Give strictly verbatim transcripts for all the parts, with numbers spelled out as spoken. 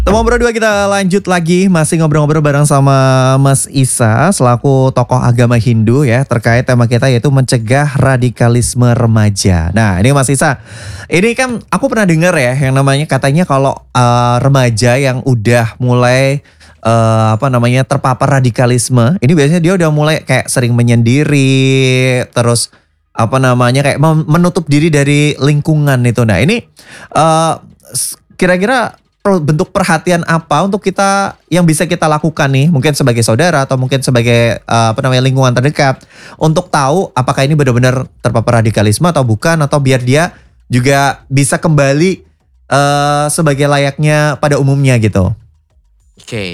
Teman berdua kita lanjut lagi masih ngobrol-ngobrol bareng sama Mas Isa selaku tokoh agama Hindu ya terkait tema kita yaitu mencegah radikalisme remaja. Nah ini Mas Isa, ini kan aku pernah dengar ya yang namanya katanya kalau uh, remaja yang udah mulai uh, apa namanya terpapar radikalisme, ini biasanya dia udah mulai kayak sering menyendiri, terus apa namanya kayak menutup diri dari lingkungan itu. Nah ini uh, kira-kira bentuk perhatian apa untuk kita yang bisa kita lakukan nih mungkin sebagai saudara atau mungkin sebagai uh, apa namanya lingkungan terdekat untuk tahu apakah ini benar-benar terpapar radikalisme atau bukan, atau biar dia juga bisa kembali uh, sebagai layaknya pada umumnya gitu. Oke, okay.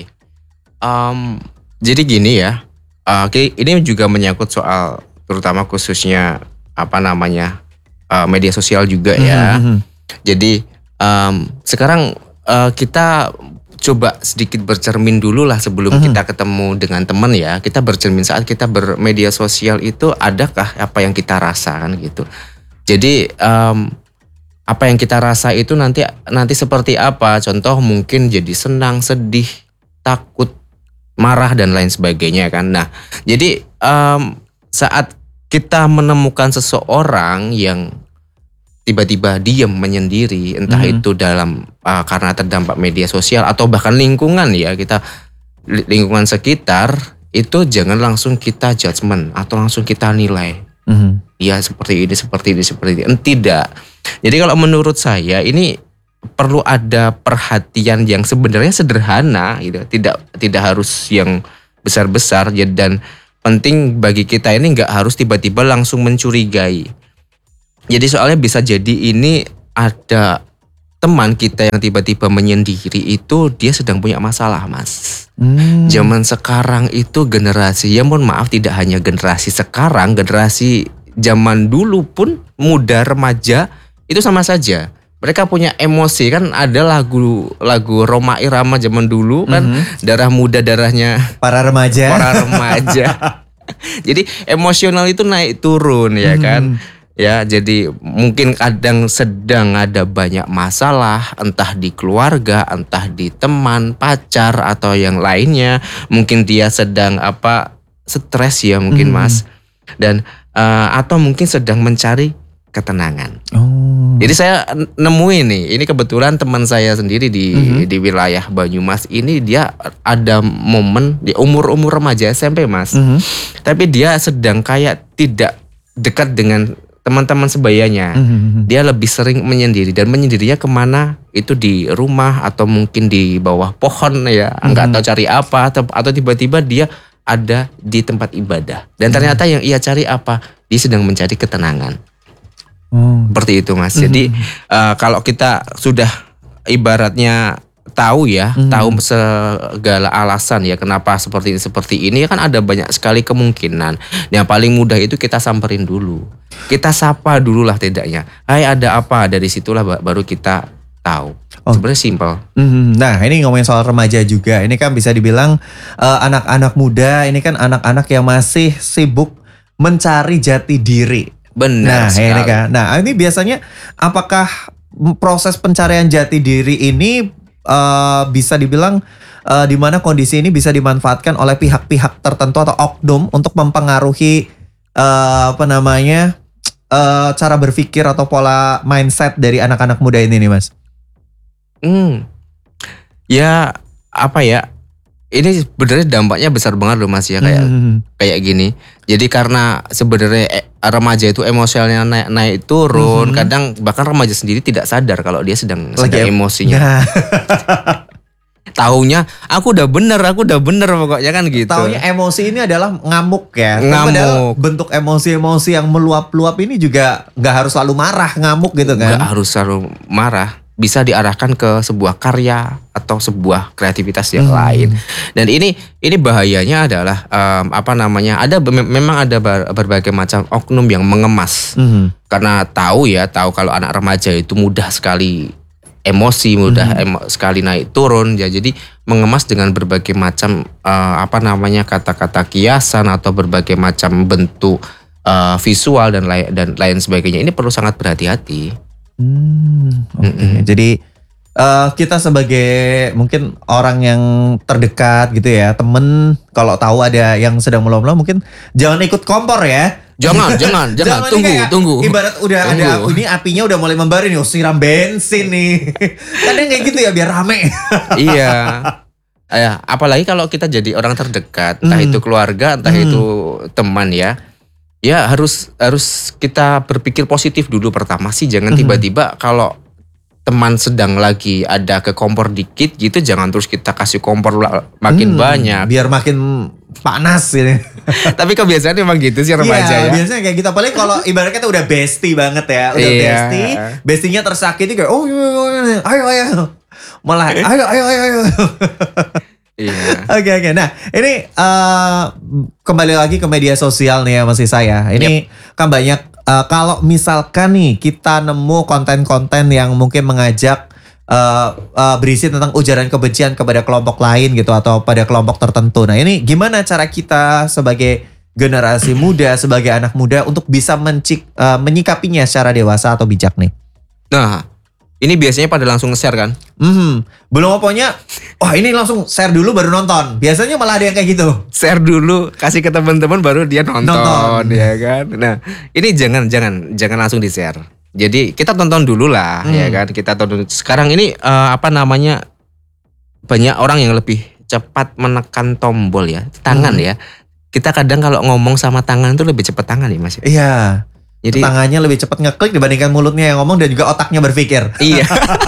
um, jadi gini ya, uh, okay, ini juga menyangkut soal terutama khususnya apa namanya uh, media sosial juga ya. Mm-hmm. Jadi um, sekarang Uh, kita coba sedikit bercermin dulu lah sebelum uh-huh. kita ketemu dengan teman ya. Kita bercermin saat kita bermedia sosial itu adakah apa yang kita rasakan gitu. Jadi um, apa yang kita rasa itu nanti nanti seperti apa? Contoh mungkin jadi senang, sedih, takut, marah dan lain sebagainya kan. Nah, jadi um, saat kita menemukan seseorang yang tiba-tiba diam menyendiri, entah mm-hmm. itu dalam uh, karena terdampak media sosial atau bahkan lingkungan ya, kita lingkungan sekitar itu jangan langsung kita judgement atau langsung kita nilai. Mm-hmm. Ya seperti ini, seperti ini, seperti ini. Tidak. Jadi kalau menurut saya ini perlu ada perhatian yang sebenarnya sederhana gitu. Tidak tidak harus yang besar-besar dan penting bagi kita ini nggak harus tiba-tiba langsung mencurigai. Jadi soalnya bisa jadi ini ada teman kita yang tiba-tiba menyendiri itu dia sedang punya masalah, Mas. Hmm. Zaman sekarang itu generasi, ya mohon maaf tidak hanya generasi sekarang, generasi zaman dulu pun muda remaja itu sama saja. Mereka punya emosi, kan ada lagu lagu Roma Irama zaman dulu kan, mm-hmm. darah muda darahnya para remaja. Para remaja. Jadi emosional itu naik turun ya kan. Mm. Ya, jadi mungkin kadang sedang ada banyak masalah, entah di keluarga, entah di teman, pacar atau yang lainnya. Mungkin dia sedang apa stres ya mungkin hmm. Mas. Dan uh, atau mungkin sedang mencari ketenangan. Oh. Jadi saya nemuin nih, ini kebetulan teman saya sendiri di hmm. di wilayah Banyumas ini dia ada momen di umur-umur remaja S M P Mas. Hmm. Tapi dia sedang kayak tidak dekat dengan teman-teman sebayanya. Mm-hmm. Dia lebih sering menyendiri dan menyendirinya kemana itu di rumah atau mungkin di bawah pohon ya, mm-hmm. nggak tahu cari apa atau, atau tiba-tiba dia ada di tempat ibadah dan ternyata mm-hmm. yang ia cari apa? Dia sedang mencari ketenangan. Mm. Seperti itu Mas. Mm-hmm. Jadi uh, kalau kita sudah ibaratnya tahu ya, hmm. tahu segala alasan ya kenapa seperti ini seperti ini kan ada banyak sekali kemungkinan. Yang paling mudah itu kita samperin dulu, kita sapa dulu lah tidaknya. Hai ada apa? Dari situlah baru kita tahu. Oh. Sebenarnya simpel. Hmm. Nah ini ngomongin soal remaja juga, ini kan bisa dibilang uh, anak-anak muda ini kan anak-anak yang masih sibuk mencari jati diri. Benar. Nah sekali. Ini kan, nah ini biasanya apakah proses pencarian jati diri ini Uh, bisa dibilang uh, di mana kondisi ini bisa dimanfaatkan oleh pihak-pihak tertentu atau oknum untuk mempengaruhi uh, apa namanya uh, cara berpikir atau pola mindset dari anak-anak muda ini nih Mas? Hmm, ya apa ya? Ini sebenarnya dampaknya besar banget loh Mas ya kayak hmm. kayak gini. Jadi karena sebenarnya eh, remaja itu emosionalnya naik naik turun, hmm. kadang bahkan remaja sendiri tidak sadar kalau dia sedang Lagi sedang emosinya. Nah. Taunya aku udah bener, aku udah bener pokoknya kan gitu. Taunya emosi ini adalah ngamuk ya. Ngamuk. Padahal bentuk emosi-emosi yang meluap-luap ini juga nggak harus selalu marah, ngamuk gitu kan? Nggak harus selalu marah. Bisa diarahkan ke sebuah karya atau sebuah kreativitas yang hmm. lain. Dan ini ini bahayanya adalah um, apa namanya? Ada memang ada berbagai macam oknum yang mengemas. Hmm. Karena tahu ya, tahu kalau anak remaja itu mudah sekali emosi, mudah hmm. emo, sekali naik turun ya. Jadi mengemas dengan berbagai macam uh, apa namanya? kata-kata kiasan atau berbagai macam bentuk uh, visual dan lain dan lain sebagainya. Ini perlu sangat berhati-hati. Hmm, oke. Okay. Jadi uh, kita sebagai mungkin orang yang terdekat gitu ya, temen kalau tahu ada yang sedang melo-melo mungkin jangan ikut kompor ya. Jangan, jangan, jangan, tunggu, kayak, tunggu. Ibarat udah tunggu. ada, ini apinya udah mulai membara nih, oh, siram bensin nih. Kadang kayak gitu ya biar rame. Iya. Ya, apalagi kalau kita jadi orang terdekat, entah Hmm. itu keluarga, entah Hmm. itu teman ya. Ya harus harus kita berpikir positif dulu pertama sih, jangan Hmm. tiba-tiba kalau teman sedang lagi ada ke kompor dikit gitu, jangan terus kita kasih kompor la- makin Hmm, banyak. biar makin panas ini. Tapi kebiasaan emang gitu sih remaja Iya, ya. biasanya kayak gitu. Apalagi kalau ibaratnya kita udah bestie banget ya, udah Iya. bestie, bestinya tersakiti kayak oh iya, iya, iya, ayo ayo, malah ayo ayo ayo ayo. Iya. Oke oke. Nah ini eh, kembali lagi ke media sosial nih ya Mas Isa ya. Ini kan banyak eh, kalau misalkan nih kita nemu konten-konten yang mungkin mengajak eh, eh, berisi tentang ujaran kebencian kepada kelompok lain gitu atau pada kelompok tertentu. Nah ini gimana cara kita sebagai generasi muda, sebagai anak muda untuk bisa mencik, eh, menyikapinya secara dewasa atau bijak nih? Nah, ini biasanya pada langsung nge-share kan? Hmm, belum apanya, wah ini langsung share dulu baru nonton. Biasanya malah ada yang kayak gitu. Share dulu, kasih ke teman-teman baru dia nonton, Nonton. ya kan. Nah, ini jangan jangan jangan langsung di-share. Jadi kita tonton dulu lah, Hmm. ya kan. Kita tonton. Sekarang ini eh, apa namanya? Banyak orang yang lebih cepat menekan tombol ya, tangan Hmm. ya. Kita kadang kalau ngomong sama tangan tuh lebih cepat tangan ya, Mas. Iya. Jadi Tangannya lebih cepat ngeklik dibandingkan mulutnya yang ngomong dan juga otaknya berpikir. iya.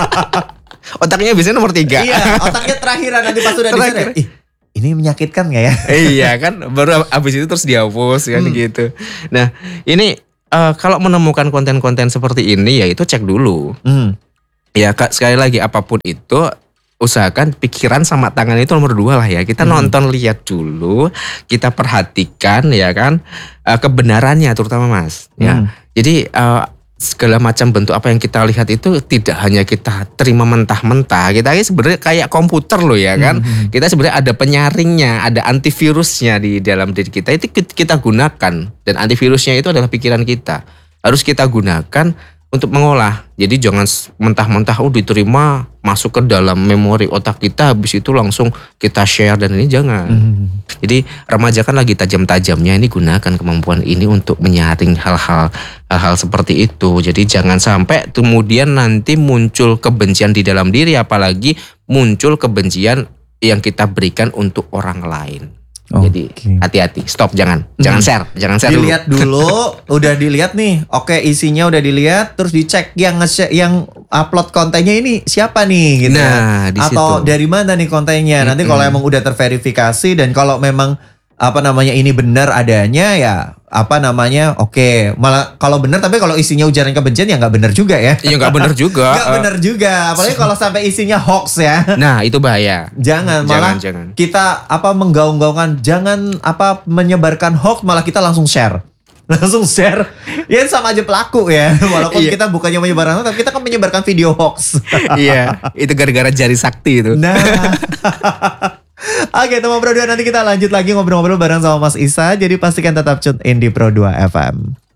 Otaknya biasanya nomor tiga. Iya, otaknya terakhiran nanti pas udah Terakhir. di Ih, ini menyakitkan gak ya? Iya kan, baru abis itu terus dihapus kan Hmm. gitu. Nah ini eh, kalau menemukan konten-konten seperti ini ya itu cek dulu. Hmm. Ya Kak, sekali lagi apapun itu usahakan pikiran sama tangan itu nomor dua lah ya. Kita Hmm. nonton lihat dulu, kita perhatikan ya kan eh, kebenarannya terutama Mas. Ya, Hmm. jadi eh, segala macam bentuk apa yang kita lihat itu tidak hanya kita terima mentah-mentah. Kita ini sebenarnya kayak komputer loh ya kan. Hmm. Kita sebenarnya ada penyaringnya, ada antivirusnya di dalam diri kita. Itu kita gunakan dan antivirusnya itu adalah pikiran kita. Harus kita gunakan untuk mengolah. Jadi jangan mentah-mentah oh diterima masuk ke dalam memori otak kita habis itu langsung kita share dan ini jangan. Hmm. Jadi remaja kan lagi tajam-tajamnya, ini gunakan kemampuan ini untuk menyaring hal-hal hal-hal seperti itu. Jadi jangan sampai kemudian nanti muncul kebencian di dalam diri, apalagi muncul kebencian yang kita berikan untuk orang lain. Jadi Oke. hati-hati, stop, jangan, jangan Hmm. share, jangan share Dilihat dulu. dulu, udah dilihat nih. Oke, isinya udah dilihat, terus dicek yang nge-share, yang upload kontennya ini siapa nih gitu. Nah, di Atau situ. dari mana nih kontennya. Nanti kalau emang udah terverifikasi dan kalau memang apa namanya ini benar adanya ya apa namanya oke. Malah kalau benar tapi kalau isinya ujaran kebencian ya nggak benar juga ya. Iya nggak benar juga. Nggak benar juga. Apalagi kalau sampai isinya hoax ya. Nah itu bahaya. Jangan malah Jangan, jangan. kita apa menggaung-gaungkan, jangan apa menyebarkan hoax malah kita langsung share. Langsung share. Ya sama aja pelaku ya. Walaupun Iya. kita bukannya menyebarkan hoax, tapi kita kan menyebarkan video hoax. Iya, itu gara-gara jari sakti itu. Nah. Oke teman Pro dua, nanti kita lanjut lagi ngobrol-ngobrol bareng sama Mas Isa. Jadi pastikan tetap tune in di Pro dua F M.